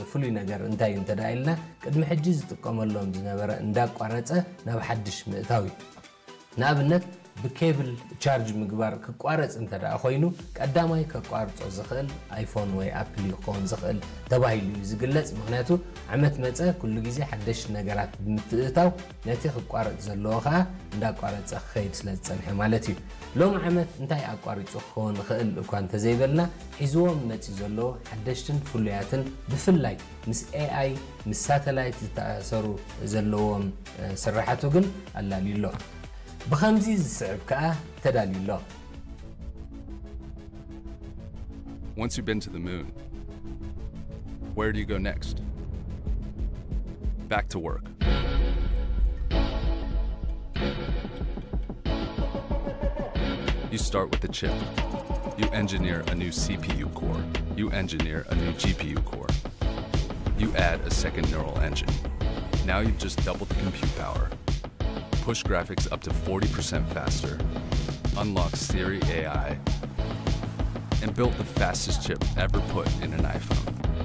فلي نجار انتاي انتدايلنا قد محجز تقاملهم زنبرا انداق وارنسة ناب حدش مئتاوي نابنت بكيبل تشارج مقبار كقارص انت دا خوينو قداماي كقارص زخل ايفون وي ابل يكون زخل تبايلو يزغلص مغنياتو عمت مصه كل غزي حدش نغرات بمتتاو نتي كقارص زلوخا اندا قارص خيد سلصنح مالتي لوم عمت انتاي اقارص خون خل اكو انت زيبلنا حيزوم متي زلو حدشتن فلياتن بفلاي مس اي اي مس ساتلايت تاثروا زلوهم سرحاتو كن الله ليلو بخمزي الصعب كأه تدالي الله. Once you've been to the moon, where do you go next? Back to work. You start with the chip. You engineer a new CPU core. You engineer a new GPU core. You add a second neural engine. Now you've just doubled the compute power. Push graphics up to 40% faster, unlock Siri AI, and built the fastest chip ever put in an iPhone.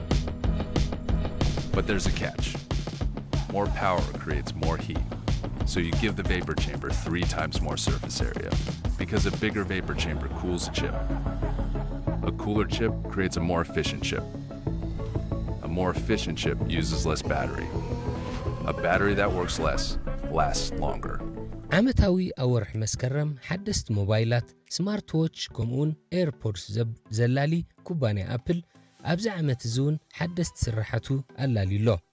But there's a catch. More power creates more heat, so you give the vapor chamber 3 times more surface area, because a bigger vapor chamber cools a chip. A cooler chip creates a more efficient chip. A more efficient chip uses less battery. A battery that works less lasts longer. عمتاوي أورح مسكرم حدست موبايلات سمارت ووتش كمون ايربودز زلالي كوباني أبل أبزع عمت زون حدست سرحتو ألالي له